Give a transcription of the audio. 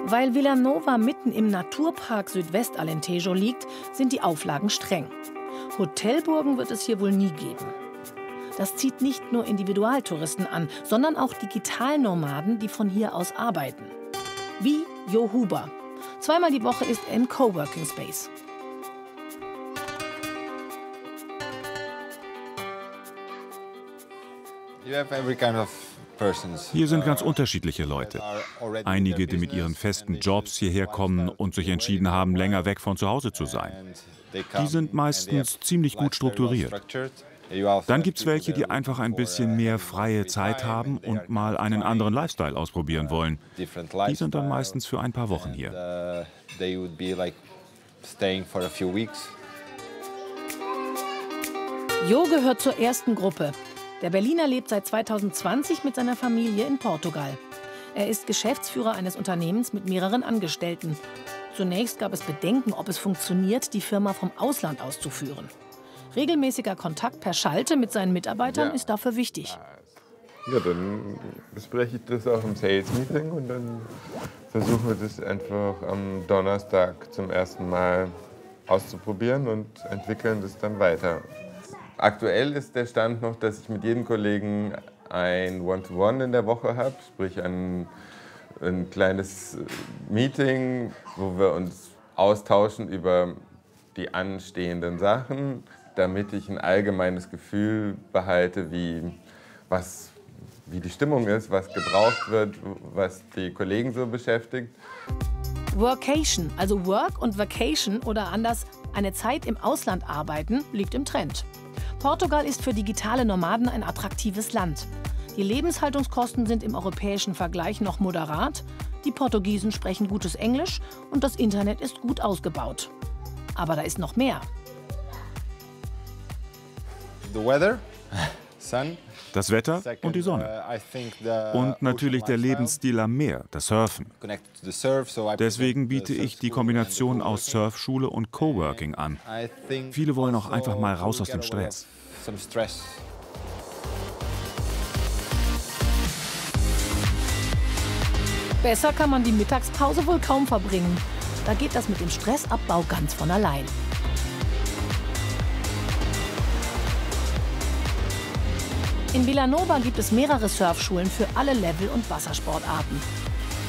Weil Villanova mitten im Naturpark Südwestalentejo liegt, sind die Auflagen streng. Hotelburgen wird es hier wohl nie geben. Das zieht nicht nur Individualtouristen an, sondern auch Digitalnomaden, die von hier aus arbeiten. Wie Jo Huber. Zweimal die Woche ist er im Coworking Space. Hier sind ganz unterschiedliche Leute. Einige, die mit ihren festen Jobs hierher kommen und sich entschieden haben, länger weg von zu Hause zu sein. Die sind meistens ziemlich gut strukturiert. Dann gibt es welche, die einfach ein bisschen mehr freie Zeit haben und mal einen anderen Lifestyle ausprobieren wollen. Die sind dann meistens für ein paar Wochen hier. Jo gehört zur ersten Gruppe. Der Berliner lebt seit 2020 mit seiner Familie in Portugal. Er ist Geschäftsführer eines Unternehmens mit mehreren Angestellten. Zunächst gab es Bedenken, ob es funktioniert, die Firma vom Ausland aus zu führen. Regelmäßiger Kontakt per Schalte mit seinen Mitarbeitern ist dafür wichtig. Ja, dann bespreche ich das auch im Sales-Meeting und dann versuchen wir das einfach am Donnerstag zum ersten Mal auszuprobieren und entwickeln das dann weiter. Aktuell ist der Stand noch, dass ich mit jedem Kollegen ein One-to-One in der Woche habe, sprich ein kleines Meeting, wo wir uns austauschen über die anstehenden Sachen, damit ich ein allgemeines Gefühl behalte, wie die Stimmung ist, was gebraucht wird, was die Kollegen so beschäftigt. Workation, also Work und Vacation oder anders eine Zeit im Ausland arbeiten, liegt im Trend. Portugal ist für digitale Nomaden ein attraktives Land. Die Lebenshaltungskosten sind im europäischen Vergleich noch moderat. Die Portugiesen sprechen gutes Englisch und das Internet ist gut ausgebaut. Aber da ist noch mehr. Das Wetter und die Sonne. Und natürlich der Lebensstil am Meer, das Surfen. Deswegen biete ich die Kombination aus Surfschule und Coworking an. Viele wollen auch einfach mal raus aus dem Stress. Besser kann man die Mittagspause wohl kaum verbringen. Da geht das mit dem Stressabbau ganz von allein. In Villanova gibt es mehrere Surfschulen für alle Level und Wassersportarten.